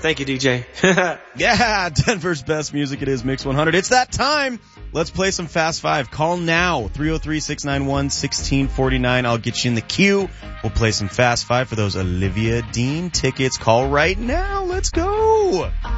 Thank you, DJ. Yeah, Denver's best music. It is Mix 100. It's that time. Let's play some Fast Five. Call now, 303-691-1649. I'll get you in the queue. We'll play some Fast Five for those Olivia Dean tickets. Call right now. Let's go.